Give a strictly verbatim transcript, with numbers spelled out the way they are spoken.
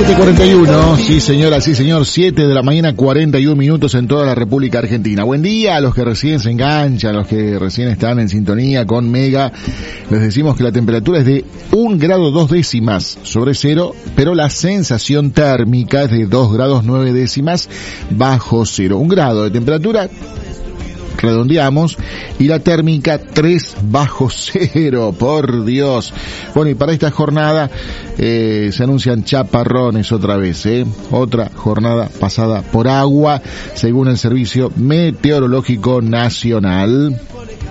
siete cuarenta y uno, sí señora, sí señor, siete de la mañana, cuarenta y un minutos en toda la República Argentina. Buen día a los que recién se enganchan, a los que recién están en sintonía con Mega. Les decimos que la temperatura es de un grado dos décimas sobre cero, pero la sensación térmica es de dos grados nueve décimas bajo cero. Un grado de temperatura, redondeamos, y la térmica tres bajo cero, por Dios. Bueno, y para esta jornada eh, se anuncian chaparrones otra vez, ¿eh? Otra jornada pasada por agua, según el Servicio Meteorológico Nacional.